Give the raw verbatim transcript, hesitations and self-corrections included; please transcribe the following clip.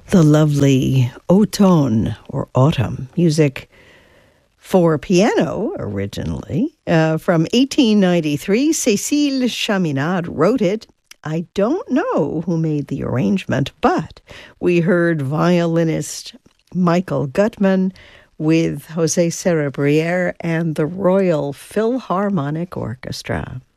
the lovely Automne, or Autumn, music for piano originally. Uh, from eighteen ninety-three, Cécile Chaminade wrote it. I don't know who made the arrangement, but we heard violinist Michael Gutman with José Cerebriere and the Royal Philharmonic Orchestra.